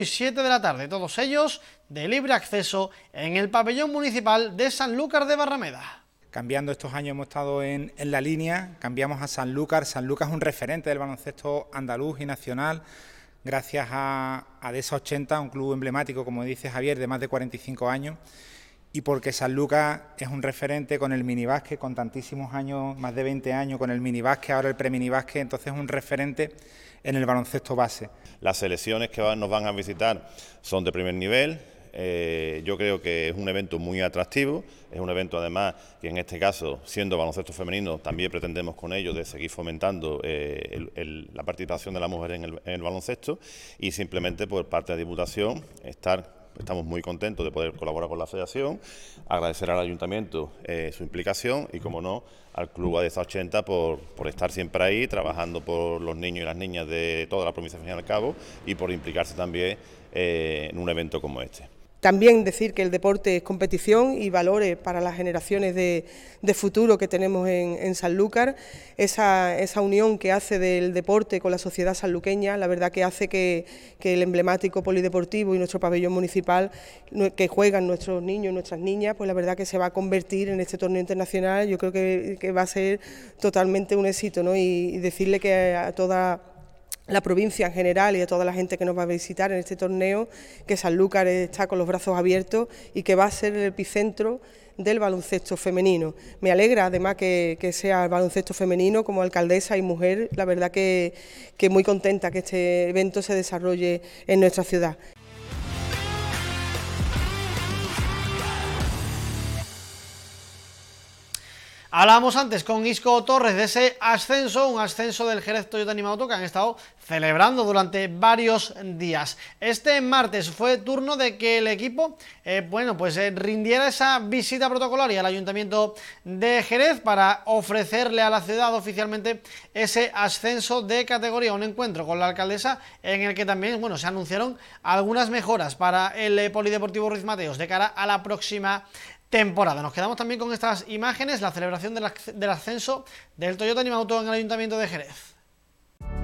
7 de la tarde, todos ellos de libre acceso en el pabellón municipal de Sanlúcar de Barrameda. Cambiando estos años hemos estado en la línea, cambiamos a Sanlúcar. Sanlúcar es un referente del baloncesto andaluz y nacional, gracias a DESA 80, un club emblemático, como dice Javier, de más de 45 años, y porque Sanlúcar es un referente con el minibásquet, con tantísimos años, más de 20 años con el minibásquet, ahora el preminibásquet, entonces es un referente en el baloncesto base. Las selecciones que nos van a visitar son de primer nivel. Yo creo que es un evento muy atractivo, es un evento además que en este caso, siendo baloncesto femenino, también pretendemos con ello de seguir fomentando la participación de la mujer en el baloncesto, y simplemente por parte de la Diputación estamos muy contentos de poder colaborar con la Federación, agradecer al Ayuntamiento su implicación y, como no, al Club DESA 80 por estar siempre ahí, trabajando por los niños y las niñas de toda la provincia de Fin y al Cabo, y por implicarse también en un evento como este. También decir que el deporte es competición y valores para las generaciones de futuro que tenemos en Sanlúcar. Esa unión que hace del deporte con la sociedad sanluqueña, la verdad que hace que el emblemático polideportivo y nuestro pabellón municipal que juegan nuestros niños y nuestras niñas, pues la verdad que se va a convertir en este torneo internacional. Yo creo que va a ser totalmente un éxito, ¿no? Y decirle que a toda la provincia en general y a toda la gente que nos va a visitar en este torneo, que Sanlúcar está con los brazos abiertos y que va a ser el epicentro del baloncesto femenino. Me alegra además que sea el baloncesto femenino. Como alcaldesa y mujer, la verdad que muy contenta que este evento se desarrolle en nuestra ciudad. Hablábamos antes con Isco Torres de ese ascenso, un ascenso del Jerez Toyota Animauto que han estado celebrando durante varios días. Este martes fue turno de que el equipo rindiera esa visita protocolaria al Ayuntamiento de Jerez para ofrecerle a la ciudad oficialmente ese ascenso de categoría, un encuentro con la alcaldesa en el que también se anunciaron algunas mejoras para el Polideportivo Ruiz Mateos de cara a la próxima temporada. Nos quedamos también con estas imágenes, la celebración del ascenso del Toyota Animauto en el Ayuntamiento de Jerez.